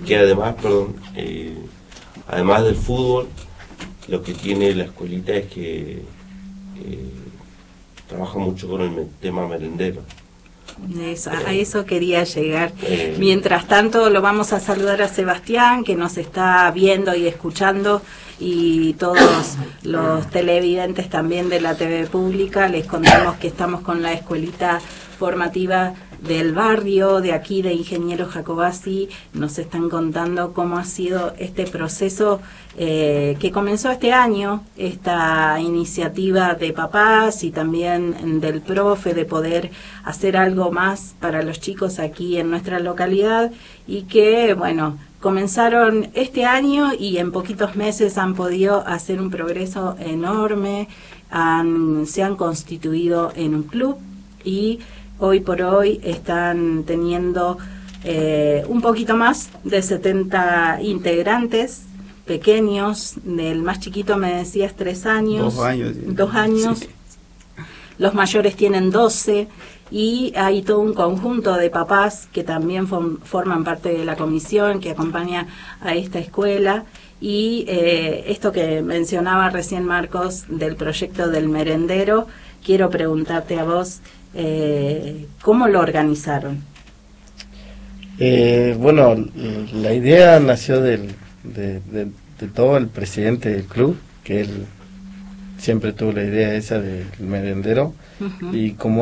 que además, perdón, además del fútbol, lo que tiene la escuelita es que trabaja mucho con el tema merendero. A eso quería llegar. Mientras tanto, lo vamos a saludar a Sebastián, que nos está viendo y escuchando, y todos los televidentes también de la TV pública. Les contamos que estamos con la escuelita formativa del barrio de aquí de Ingeniero Jacobacci. Nos están contando cómo ha sido este proceso que comenzó este año, esta iniciativa de papás y también del profe de poder hacer algo más para los chicos aquí en nuestra localidad, y que, bueno, comenzaron este año y en poquitos meses han podido hacer un progreso enorme, se han constituido en un club y hoy por hoy están teniendo un poquito más de 70 integrantes pequeños. Del más chiquito me decías 3 años. 2 años. 2 años. Sí. Los mayores tienen 12 y hay todo un conjunto de papás que también forman parte de la comisión que acompaña a esta escuela. Y esto que mencionaba recién Marcos del proyecto del merendero, quiero preguntarte a vos, ¿cómo lo organizaron? Bueno, la idea nació de todo el presidente del club, que él siempre tuvo la idea esa del merendero. Uh-huh. Y como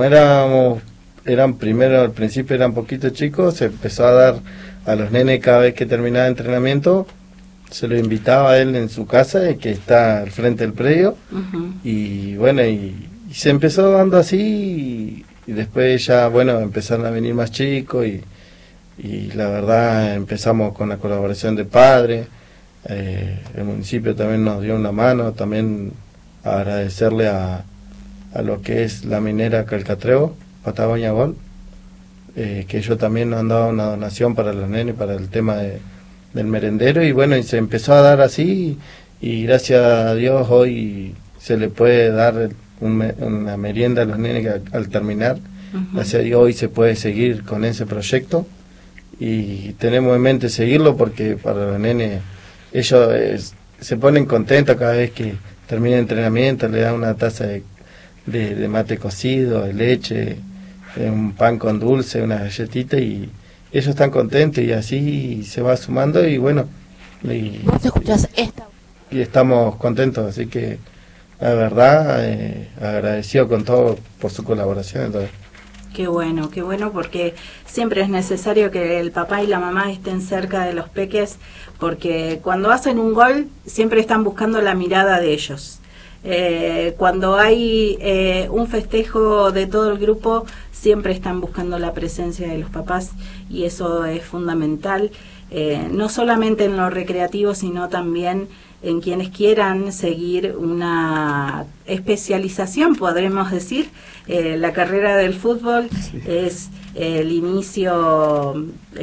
primero al principio eran poquitos chicos, se empezó a dar a los nenes cada vez que terminaba entrenamiento, se lo invitaba a él en su casa, que está al frente del predio. Uh-huh. Y bueno, y se empezó dando así, y después ya, bueno, empezaron a venir más chicos, y la verdad empezamos con la colaboración de padres. El municipio también nos dio una mano, también agradecerle a lo que es la minera Calcatreo, Patagonia Gold, que ellos también nos han dado una donación para los nenes, para el tema del merendero, y bueno, y se empezó a dar así, y gracias a Dios hoy se le puede dar una merienda a los nenes al terminar. Uh-huh. Gracias a Dios hoy se puede seguir con ese proyecto, y tenemos en mente seguirlo porque para los nenes ellos se ponen contentos cada vez que termina el entrenamiento, le dan una taza de mate cocido, de leche, un pan con dulce, una galletita, y ellos están contentos, y así se va sumando, y bueno, ¿Vos escuchás esta? Y estamos contentos, así que la verdad agradecido con todo por su colaboración. Entonces, qué bueno, porque siempre es necesario que el papá y la mamá estén cerca de los peques, porque cuando hacen un gol siempre están buscando la mirada de ellos. Cuando hay un festejo de todo el grupo, siempre están buscando la presencia de los papás, y eso es fundamental, no solamente en lo recreativo, sino también en quienes quieran seguir una especialización, podremos decir. La carrera del fútbol sí. Es el inicio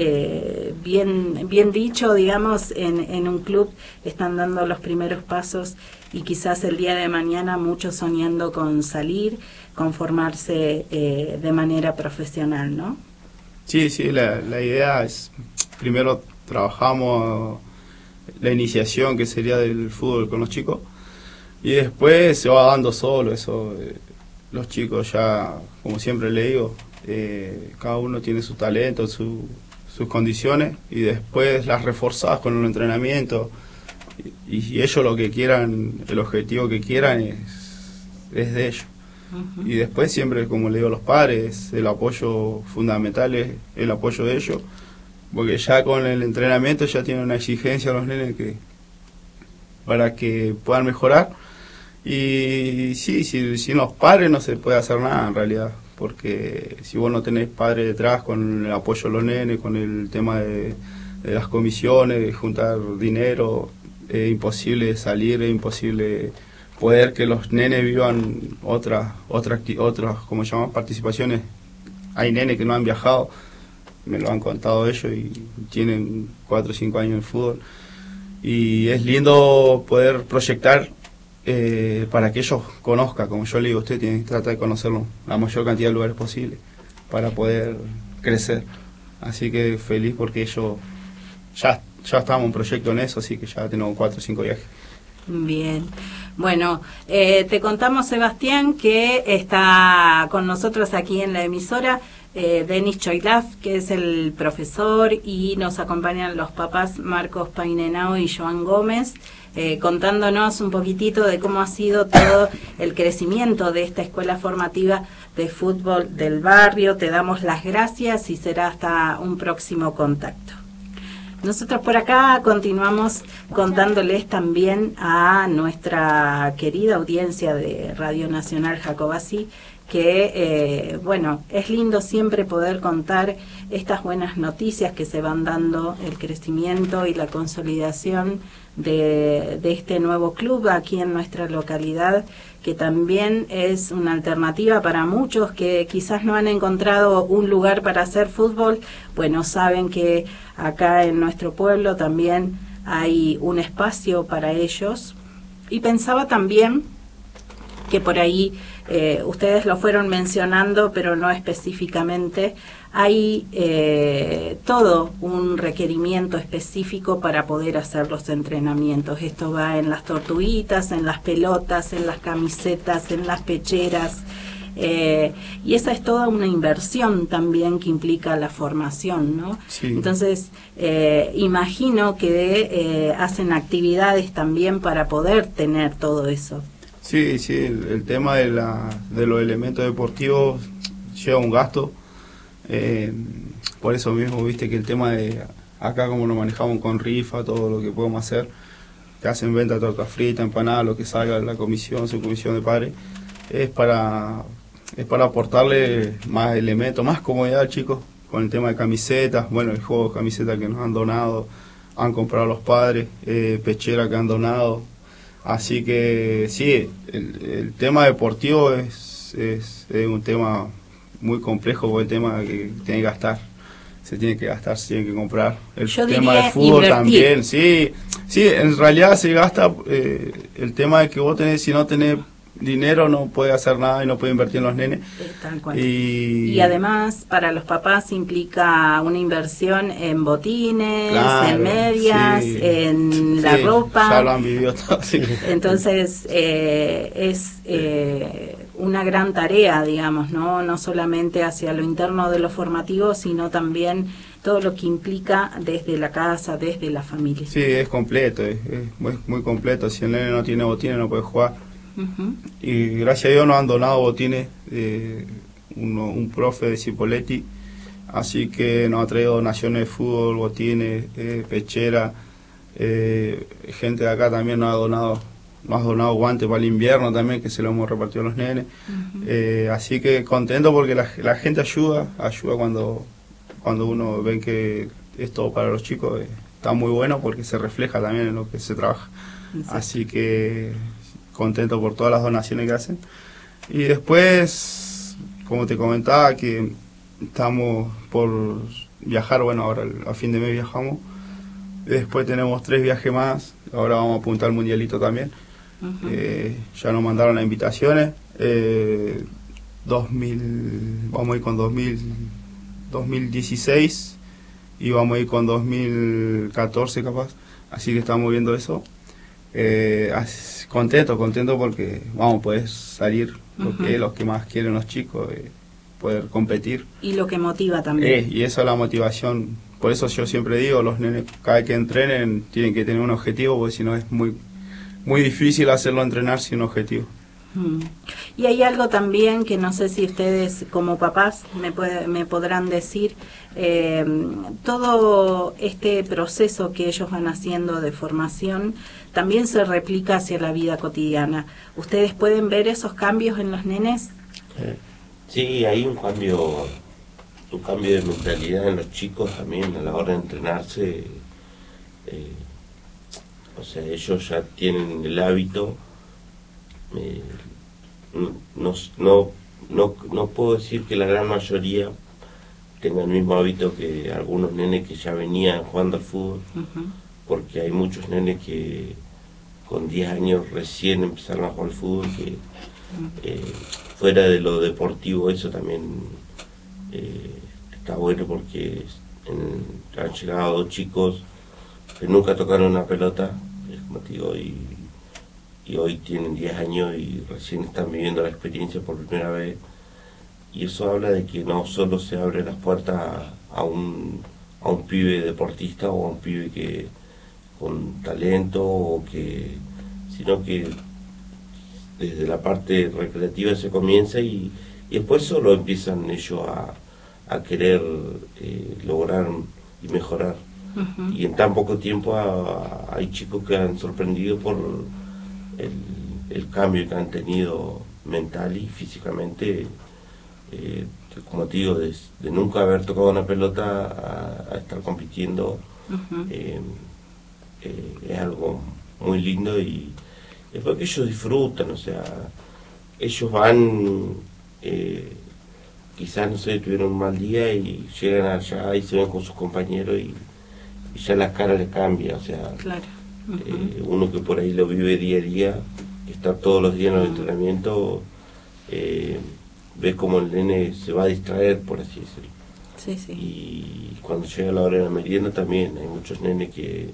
bien dicho, digamos, en un club están dando los primeros pasos, y quizás el día de mañana muchos soñando con salir, con formarse de manera profesional, ¿no? Sí, la idea es, primero trabajamos la iniciación que sería del fútbol con los chicos, y después se va dando solo eso. Los chicos ya, como siempre le digo, cada uno tiene su talento, sus condiciones, y después las reforzadas con el entrenamiento, y ellos lo que quieran, el objetivo que quieran es de ellos. Uh-huh. Y después siempre, como le digo a los padres, el apoyo fundamental es el apoyo de ellos, porque ya con el entrenamiento ya tienen una exigencia a los nenes para que puedan mejorar. Y sí, sin los padres no se puede hacer nada en realidad, porque si vos no tenés padres detrás con el apoyo de los nenes, con el tema de las comisiones, de juntar dinero, es imposible salir, es imposible poder que los nenes vivan otras como llamamos, participaciones. Hay nenes que no han viajado, me lo han contado ellos, y tienen 4 o 5 años en fútbol, y es lindo poder proyectar para que ellos conozcan. Como yo le digo, usted tiene que tratar de conocerlo la mayor cantidad de lugares posible para poder crecer. Así que feliz porque ellos ya ya estamos en proyecto en eso, así que ya tenemos 4 o 5 viajes. Bien, bueno, te contamos, Sebastián, que está con nosotros aquí en la emisora Denis Choilaf, que es el profesor, y nos acompañan los papás Marcos Painenao y Joan Gómez, contándonos un poquitito de cómo ha sido todo el crecimiento de esta escuela formativa de fútbol del barrio. Te damos las gracias y será hasta un próximo contacto. Nosotros por acá continuamos contándoles también a nuestra querida audiencia de Radio Nacional Jacobasi que, bueno, es lindo siempre poder contar estas buenas noticias que se van dando, el crecimiento y la consolidación de este nuevo club aquí en nuestra localidad, que también es una alternativa para muchos que quizás no han encontrado un lugar para hacer fútbol. Bueno, saben que acá en nuestro pueblo también hay un espacio para ellos. Y pensaba también que por ahí, ustedes lo fueron mencionando, pero no específicamente, hay todo un requerimiento específico para poder hacer los entrenamientos. Esto va en las tortuguitas, en las pelotas, en las camisetas, en las pecheras, y esa es toda una inversión también que implica la formación, ¿no? Sí. Entonces, imagino que hacen actividades también para poder tener todo eso. Sí, sí, el tema de los elementos deportivos lleva un gasto. Por eso mismo, viste que el tema de acá, como nos manejamos con rifa, todo lo que podemos hacer, que hacen venta de torta frita, empanada, lo que salga de la comisión, su comisión de padres, es para aportarle más elementos, más comodidad al chico, con el tema de camisetas, bueno, el juego de camisetas que nos han donado, han comprado los padres, pechera que han donado. Así que sí, el tema deportivo es un tema muy complejo, porque el tema que tiene que gastar, se tiene que gastar, se tiene que comprar. El tema del fútbol también, sí, en realidad se gasta. El tema de que vos tenés, si no tenés dinero no puede hacer nada y no puede invertir en los nenes. Tal cual. Y además para los papás implica una inversión en botines, claro, en medias, sí, en la ropa. Ya lo han vivido todo, sí. Entonces es una gran tarea, digamos, no solamente hacia lo interno de lo formativo, sino también todo lo que implica desde la casa, desde la familia. Sí, es completo, es muy completo. Si el nene no tiene botines no puede jugar. Uh-huh. Y gracias a Dios nos han donado botines, un profe de Cipolletti, así que nos ha traído donaciones de fútbol, botines, pechera, gente de acá también nos ha donado guantes para el invierno también, que se lo hemos repartido a los nenes. Uh-huh. Así que contento porque la gente ayuda cuando uno ve que esto para los chicos está muy bueno, porque se refleja también en lo que se trabaja. Exacto. Así que contento por todas las donaciones que hacen. Y después, como te comentaba, que estamos por viajar, bueno, ahora a fin de mes viajamos, después tenemos 3 viajes más, ahora vamos a apuntar al mundialito también. Uh-huh. Ya nos mandaron las invitaciones, 2000, vamos a ir con 2016 y vamos a ir con 2014 capaz, así que estamos viendo eso. Contento porque vamos a poder salir, uh-huh, los que más quieren los chicos, poder competir. Y lo que motiva también. Y eso es la motivación. Por eso yo siempre digo, los nenes cada vez que entrenen tienen que tener un objetivo, porque si no es muy difícil hacerlo entrenar sin objetivo. Y hay algo también que no sé si ustedes como papás me podrán decir, todo este proceso que ellos van haciendo de formación también se replica hacia la vida cotidiana. ¿Ustedes pueden ver esos cambios en los nenes? Sí, hay un cambio de mentalidad en los chicos también a la hora de entrenarse. O sea, ellos ya tienen el hábito. No puedo decir que la gran mayoría tenga el mismo hábito que algunos nenes que ya venían jugando al fútbol, uh-huh, porque hay muchos nenes que con 10 años recién empezaron a jugar al fútbol, que fuera de lo deportivo eso también está bueno, porque han llegado 2 chicos que nunca tocaron una pelota, como te digo, y hoy tienen 10 años y recién están viviendo la experiencia por primera vez. Y eso habla de que no solo se abren las puertas a un pibe deportista o a un pibe que con talento, sino que desde la parte recreativa se comienza y después solo empiezan ellos a querer lograr y mejorar. Uh-huh. Y en tan poco tiempo hay chicos que han sorprendido por el cambio que han tenido mental y físicamente, como te digo, de nunca haber tocado una pelota a estar compitiendo. Uh-huh. Es algo muy lindo y después que ellos disfrutan, o sea, ellos van, quizás no sé, tuvieron un mal día y llegan allá y se ven con sus compañeros y ya la cara les cambia, o sea, claro. Uh-huh. Uno que por ahí lo vive día a día, que está todos los días en el entrenamiento, ve como el nene se va a distraer, por así decirlo. Sí, sí. Y cuando llega la hora de la merienda también hay muchos nenes que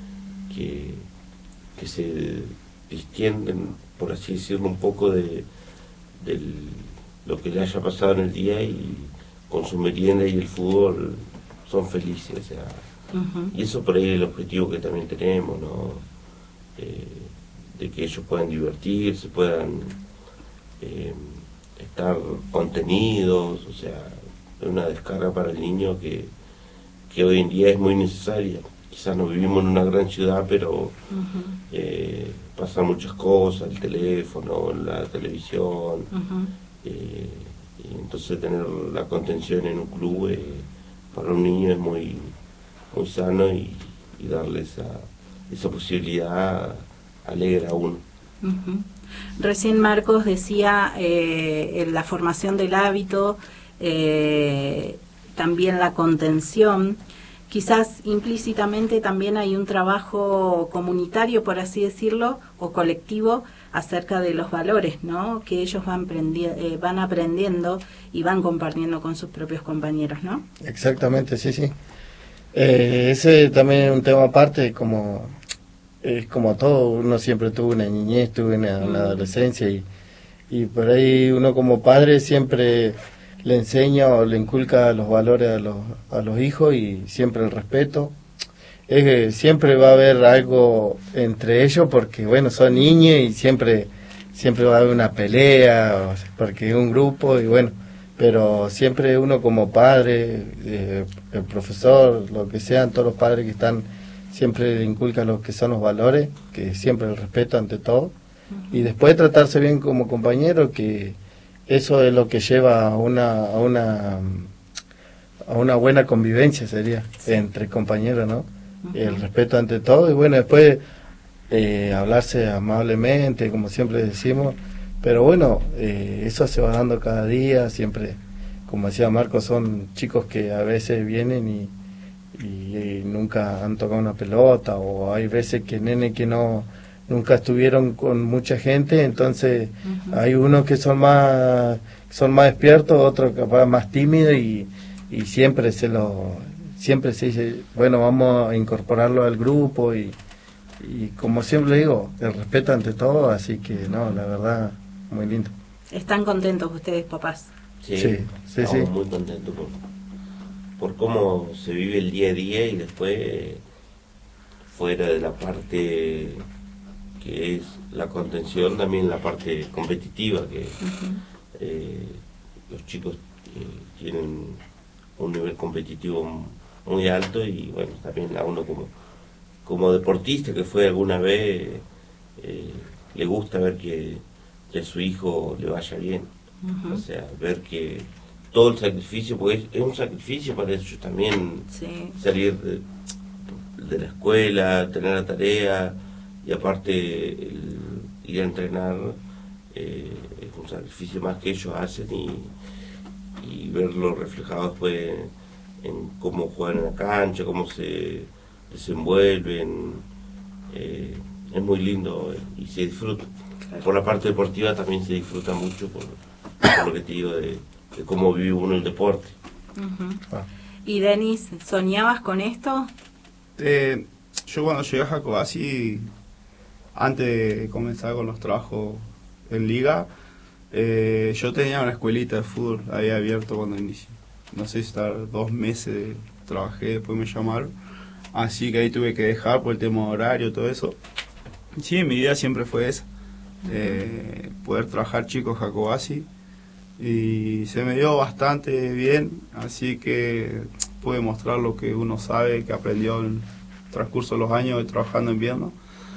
se distienden, por así decirlo, un poco de lo que le haya pasado en el día y con su merienda y el fútbol son felices, o sea, uh-huh. Y eso por ahí es el objetivo que también tenemos, ¿no? De que ellos puedan divertirse, puedan estar contenidos, o sea, es una descarga para el niño que hoy en día es muy necesaria. Quizás no vivimos en una gran ciudad, pero uh-huh. Pasan muchas cosas, el teléfono, la televisión, uh-huh. Y entonces tener la contención en un club para un niño es muy, muy sano y darle esa posibilidad alegra a uno. Uh-huh. Recién Marcos decía la formación del hábito, también la contención. Quizás implícitamente también hay un trabajo comunitario, por así decirlo, o colectivo acerca de los valores, ¿no? Que ellos van aprendiendo y van compartiendo con sus propios compañeros, ¿no? Exactamente, sí, sí. Ese también es un tema aparte, como todo, uno siempre tuvo una niñez, tuvo una adolescencia y por ahí uno como padre siempre le enseña o le inculca los valores a los hijos y siempre el respeto. Siempre va a haber algo entre ellos porque, bueno, son niños y siempre va a haber una pelea, porque es un grupo y bueno, pero siempre uno como padre, el profesor, lo que sean, todos los padres que están, siempre le inculcan lo que son los valores, que siempre el respeto ante todo, y después tratarse bien como compañero, que eso es lo que lleva a una buena convivencia, sería, sí, entre compañeros, ¿no? Uh-huh. El respeto ante todo, y bueno, después hablarse amablemente, como siempre decimos, pero bueno, eso se va dando cada día, siempre, como decía Marco, son chicos que a veces vienen y nunca han tocado una pelota, o hay veces que nenes que nunca estuvieron con mucha gente, entonces uh-huh. Hay unos que son más despiertos, otros capaz más tímidos y siempre se dice, bueno, vamos a incorporarlo al grupo y como siempre digo, el respeto ante todo, así que no, la verdad, muy lindo. ¿Están contentos ustedes, papás? Sí, estamos muy contentos por cómo se vive el día a día y después fuera de la parte que es la contención, también la parte competitiva, que uh-huh. Los chicos tienen un nivel competitivo muy alto y bueno, también a uno como deportista que fue alguna vez, le gusta ver que a su hijo le vaya bien, uh-huh. O sea, ver que todo el sacrificio, porque es un sacrificio para ellos también, sí, salir de la escuela, tener la tarea y aparte ir a entrenar, es un sacrificio más que ellos hacen y verlo reflejado después en cómo juegan en la cancha, cómo se desenvuelven, es muy lindo y se disfruta. Claro. Por la parte deportiva también se disfruta mucho por lo que te digo de cómo vive uno el deporte. Uh-huh. ¿Y Denis, soñabas con esto? Yo cuando llegué a Jacobasi, antes de comenzar con los trabajos en liga, yo tenía una escuelita de fútbol, había abierto cuando inicié. No sé si estar 2 meses trabajé, después me llamaron. Así que ahí tuve que dejar por el tema horario, todo eso. Sí, mi idea siempre fue esa, poder trabajar chico en Jacobasi. Y se me dio bastante bien, así que pude mostrar lo que uno sabe, que aprendió en el transcurso de los años trabajando en invierno.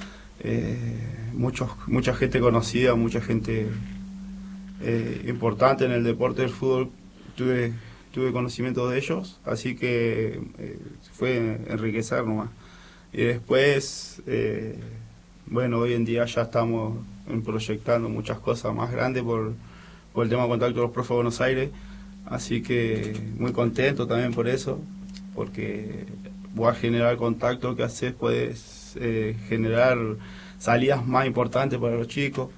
Mucha gente conocida, mucha gente importante en el deporte del fútbol, tuve conocimiento de ellos, así que fue enriquecer nomás. Y después, bueno, hoy en día ya estamos proyectando muchas cosas más grandes por el tema de contacto de los profes de Buenos Aires, así que muy contento también por eso, porque vos a generar contacto que haces puedes generar salidas más importantes para los chicos.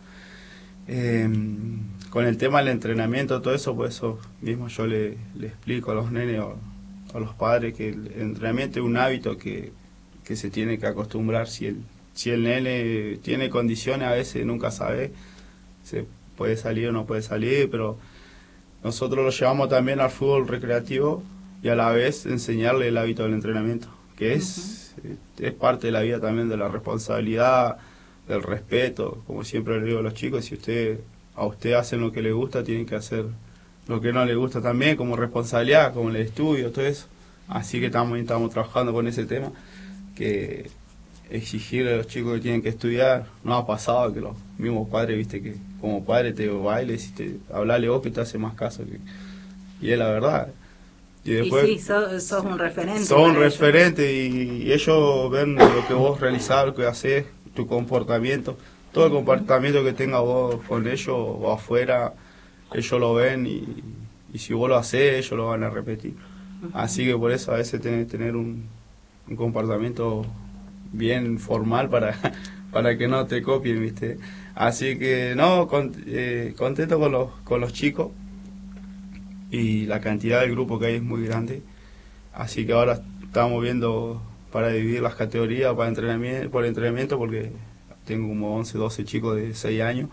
Con el tema del entrenamiento, todo eso, por eso mismo yo le explico a los nenes o a los padres que el entrenamiento es un hábito que se tiene que acostumbrar. Si el nene tiene condiciones, a veces nunca sabe, se puede salir o no puede salir, pero nosotros lo llevamos también al fútbol recreativo y a la vez enseñarle el hábito del entrenamiento, que es parte de la vida también, de la responsabilidad, del respeto. Como siempre le digo a los chicos, si a usted hacen lo que le gusta, tienen que hacer lo que no le gusta también, como responsabilidad, como el estudio, todo eso. Así que estamos trabajando con ese tema, que exigirle a los chicos que tienen que estudiar. No ha pasado que los mismos padres, viste, que como padre te bailes y hablarle vos que te hace más caso y es la verdad. Y después, sí, sos un referente. Sos un referente y ellos ven lo que vos realizás, lo que haces, tu comportamiento, todo el comportamiento que tengas vos con ellos o afuera, ellos lo ven y si vos lo haces, ellos lo van a repetir. Así que por eso a veces tenés que tener un comportamiento bien formal para que no te copien, ¿viste? Así que no, contento con los chicos, y la cantidad del grupo que hay es muy grande, así que ahora estamos viendo para dividir las categorías por entrenamiento, porque tengo como 11, 12 chicos de 6 años,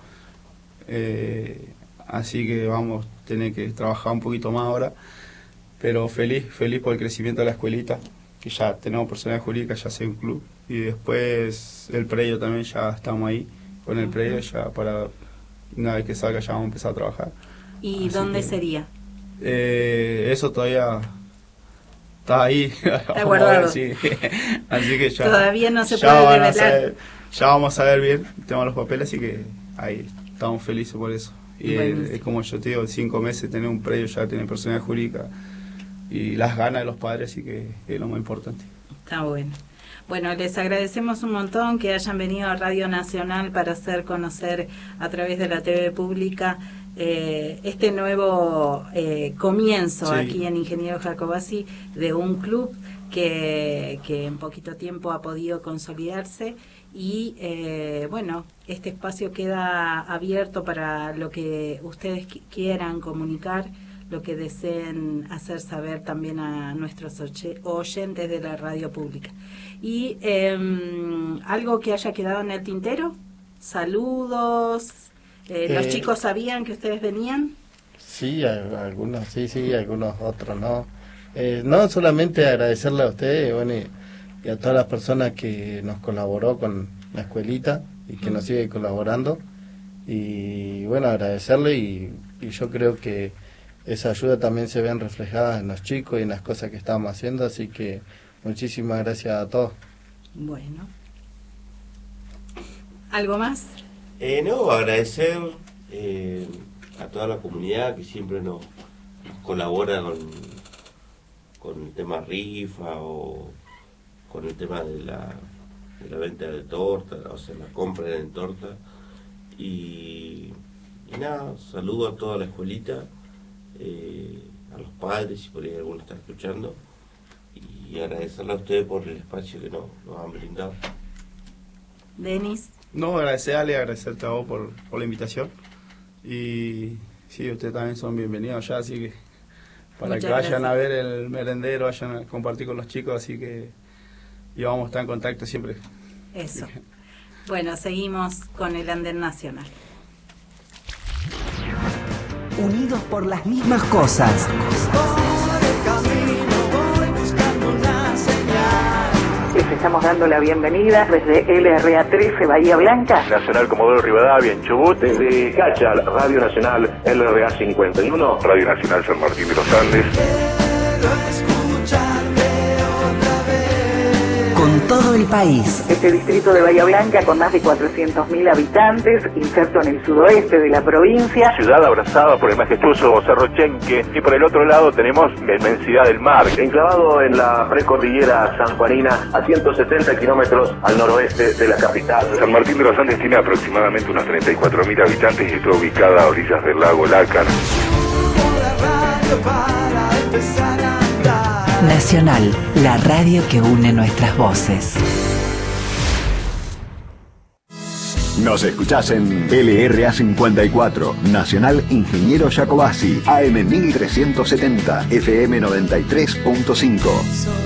así que vamos a tener que trabajar un poquito más ahora, pero feliz por el crecimiento de la escuelita, que ya tenemos personalidad jurídica, ya sea un club, y después el predio también, ya estamos ahí con el predio, ya para una vez que salga ya vamos a empezar a trabajar. ¿Y dónde sería? Eso todavía está ahí. Está guardado. Sí. Así que ya todavía no se puede revelar. Ya vamos a ver bien el tema de los papeles, así que ahí estamos felices por eso. Y es como yo te digo, 5 meses tener un predio, ya tener personalidad jurídica y las ganas de los padres, así que es lo más importante. Está bueno. Bueno, les agradecemos un montón que hayan venido a Radio Nacional para hacer conocer a través de la TV pública este nuevo comienzo aquí en Ingeniero Jacobasi de un club que en poquito tiempo ha podido consolidarse y bueno, este espacio queda abierto para lo que ustedes quieran comunicar, lo que deseen hacer saber también a nuestros oyentes de la radio pública. Y algo que haya quedado en el tintero, saludos. ¿Los chicos sabían que ustedes venían? Sí, algunos sí, algunos otros no. No, solamente agradecerle a ustedes, bueno, y a todas las personas que nos colaboró con la escuelita y que nos sigue colaborando. Y bueno, agradecerle y yo creo que esa ayuda también se ven reflejadas en los chicos y en las cosas que estamos haciendo, así que muchísimas gracias a todos. Bueno. ¿Algo más? No, agradecer a toda la comunidad que siempre nos colabora con el tema rifa o con el tema de la venta de torta, o sea, la compra de torta. Y nada, saludo a toda la escuelita, a los padres, si por ahí alguno está escuchando, y agradecerle a ustedes por el espacio que nos han brindado. Denis. No, agradecerte a vos por la invitación, y sí, ustedes también son bienvenidos ya, así que para Muchas que vayan gracias. A ver el merendero, vayan a compartir con los chicos, así que y vamos a estar en contacto siempre. Eso. Bueno, seguimos con el Andén Nacional. Unidos por las mismas cosas. Les estamos dando la bienvenida desde LRA 13 Bahía Blanca. Nacional Comodoro Rivadavia en Chubut. Desde Cachal, Radio Nacional LRA 51. Radio Nacional San Martín de los Andes. Con todo el país. Este distrito de Bahía Blanca, con más de 400.000 habitantes, inserto en el sudoeste de la provincia. Ciudad abrazada por el majestuoso Cerro Chenque, y por el otro lado tenemos la inmensidad del mar. Enclavado en la precordillera sanjuanina, a 170 kilómetros al noroeste de la capital. San Martín de los Andes tiene aproximadamente unos 34.000 habitantes y está ubicada a orillas del lago Lácar. Nacional, la radio que une nuestras voces. Nos escuchás en LRA 54, Nacional Ingeniero Jacobasi, AM 1370, FM 93.5.